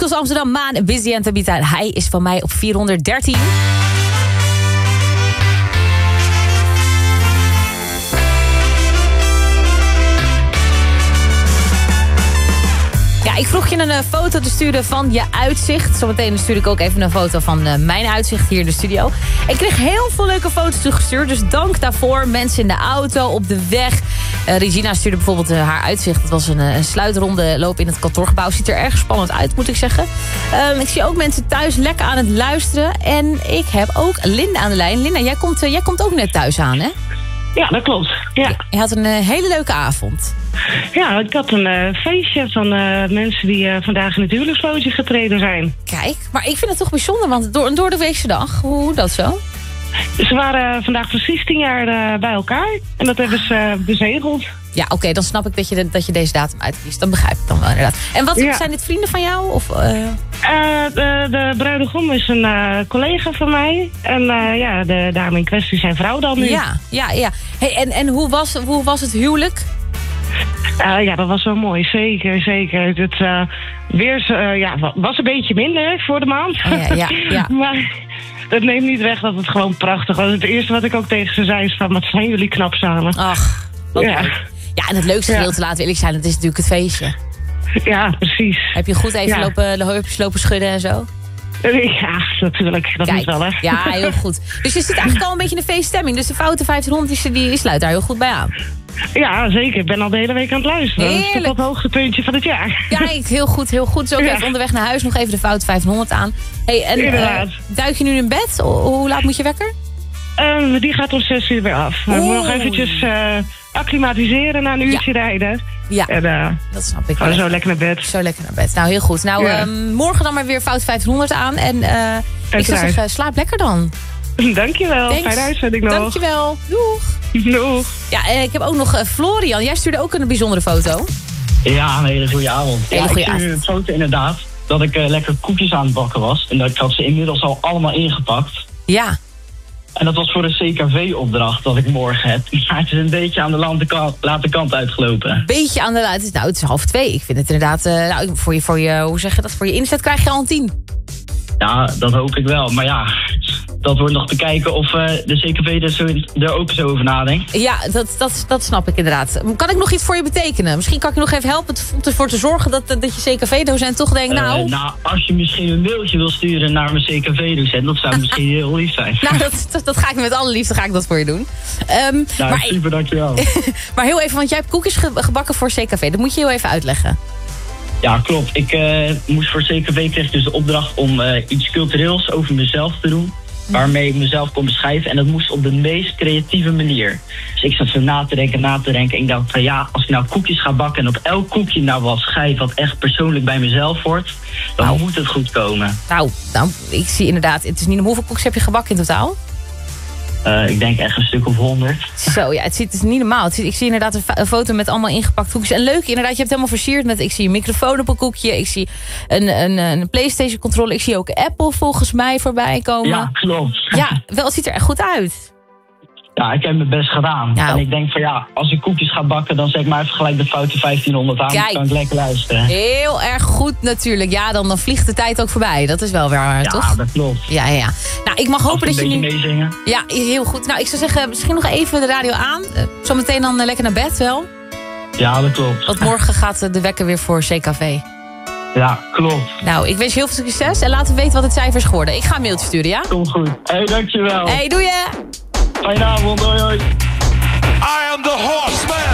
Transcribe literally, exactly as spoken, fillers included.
Eagles Amsterdam, Maan, Busy en Tabita. Hij is van mij op vierhonderddertien. Ja, ik vroeg je een uh, foto te sturen van je uitzicht. Zometeen stuur ik ook even een foto van uh, mijn uitzicht hier in de studio. Ik kreeg heel veel leuke foto's toegestuurd, dus dank daarvoor. Mensen in de auto, op de weg. Uh, Regina stuurde bijvoorbeeld uh, haar uitzicht. Het was een, uh, een sluitronde loop in het kantoorgebouw. Ziet er erg spannend uit, moet ik zeggen. Um, ik zie ook mensen thuis lekker aan het luisteren. En ik heb ook Linda aan de lijn. Linda, jij komt, uh, jij komt ook net thuis aan, hè? Ja, dat klopt. Ja. Je had een uh, hele leuke avond. Ja, ik had een uh, feestje van uh, mensen die uh, vandaag in het huwelijksloodje getreden zijn. Kijk, maar ik vind het toch bijzonder, want door, door de weekse dag, hoe dat zo? Ze waren uh, vandaag precies tien jaar uh, bij elkaar en dat hebben ze uh, bezegeld. Ja, oké, okay, dan snap ik dat je, de, dat je deze datum uitkiest. Dan begrijp ik dan wel inderdaad. En wat, ja. zijn dit vrienden van jou? Of, uh... Uh, de, de bruidegom is een uh, collega van mij. En uh, ja, de dame in kwestie zijn vrouw dan nu. Ja, ja, ja. Hey, en en hoe, was, hoe was het huwelijk? Uh, ja, dat was wel mooi. Zeker, zeker. Het uh, weer uh, ja, was een beetje minder voor de maand. Oh, ja, ja, ja. Maar dat neemt niet weg dat het gewoon prachtig was. Het eerste wat ik ook tegen ze zei is van, wat zijn jullie knap samen. Ach, wat ja. leuk. Ja, en het leukste ja. gedeelte, laten we eerlijk zijn, dat is natuurlijk het feestje. Ja, precies. Heb je goed even ja. lopen, de heupjes lopen schudden en zo? Ja, natuurlijk. Dat Kijk, moet wel, hè. Ja, heel goed. Dus je zit eigenlijk al een beetje in de feeststemming. Dus de foute vijftienhonderd, die, die sluit daar heel goed bij aan. Ja, zeker. Ik ben al de hele week aan het luisteren. Heerlijk. Dat is toch het hoogtepuntje van het jaar. Kijk, heel goed, heel goed. Dus ook ja. even onderweg naar huis nog even de foute vijftienhonderd aan. Hey, en uh, duik je nu in bed? Hoe laat moet je wekker? Uh, die gaat om zes uur weer af. We moeten nog eventjes uh, acclimatiseren na een uurtje ja. rijden. Ja, en, uh, dat snap ik wel. Zo lekker naar bed. Zo lekker naar bed. Nou, heel goed. Nou, ja. um, morgen dan maar weer fout vijftienhonderd aan. En uh, ik zou zeggen, slaap lekker dan. Dankjewel. Thanks. Fijne uitzending nog. Dankjewel. Doeg. Doeg. Ja, ik heb ook nog uh, Florian. Jij stuurde ook een bijzondere foto. Ja, een hele goede avond. Hele ja, goede ik stuurde een foto inderdaad dat ik uh, lekker koekjes aan het bakken was. En dat ik had ze inmiddels al allemaal ingepakt. Ja. En dat was voor een C K V-opdracht dat ik morgen heb. Maar het is een beetje aan de late kant, late kant uitgelopen. Beetje aan de late... Nou, het is half twee. Ik vind het inderdaad... Uh, nou, voor je, voor je, hoe zeg je dat? Voor je inzet krijg je al een tien. Ja, dat hoop ik wel. Maar ja, dat wordt nog te kijken of uh, de C K V er, zo, er ook zo over nadenkt. Ja, dat, dat, dat snap ik inderdaad. Kan ik nog iets voor je betekenen? Misschien kan ik je nog even helpen om ervoor te zorgen dat, dat je C K V-docent toch denkt, nou... Uh, nou, als je misschien een mailtje wil sturen naar mijn C K V-docent, dat zou misschien heel lief zijn. Nou, dat, dat, dat ga ik met alle liefde ga ik dat voor je doen. Um, nou, maar, super, dankjewel. Maar heel even, want jij hebt koekjes gebakken voor C K V. Dat moet je heel even uitleggen. Ja, klopt. Ik uh, moest voor C K V kreeg dus de opdracht om uh, iets cultureels over mezelf te doen. Waarmee ik mezelf kon beschrijven. En dat moest op de meest creatieve manier. Dus ik zat zo na te denken, na te denken. En ik dacht van ja, als ik nou koekjes ga bakken en op elk koekje nou wat schrijf wat echt persoonlijk bij mezelf wordt, dan nou. moet het goed komen. Nou, nou, ik zie inderdaad, het is niet om hoeveel koekjes heb je gebakken in totaal? Uh, ik denk echt een stuk of honderd. Zo, ja, het, ziet, het is niet normaal. Het ziet, ik zie inderdaad een, een foto met allemaal ingepakt koekjes. En leuk, inderdaad, je hebt het helemaal versierd met... Ik zie een microfoon op een koekje. Ik zie een, een, een PlayStation-controller. Ik zie ook Apple volgens mij voorbij komen. Ja, klopt. Ja, wel, het ziet er echt goed uit. Ja, ik heb mijn best gedaan. Nou. En ik denk van ja, als ik koekjes ga bakken, dan zeg maar even gelijk de foute vijftienhonderd aan. Dan kan ik lekker luisteren. Heel erg goed natuurlijk. Ja, dan, dan vliegt de tijd ook voorbij. Dat is wel weer waar, ja, toch? Ja, dat klopt. Ja, ja. Nou, ik mag hopen dat je nu... meezingen. Ja, heel goed. Nou, ik zou zeggen, misschien nog even de radio aan. Uh, zometeen dan uh, lekker naar bed wel. Ja, dat klopt. Want morgen gaat uh, de wekker weer voor C K V. Ja, klopt. Nou, ik wens je heel veel succes en laten we weten wat het cijfer is geworden. Ik ga een mailtje sturen, ja? Komt goed. Hé, hey, dankjewel. Hé, hey, doe je! Fijne avond, hoi hoi. I am the horseman.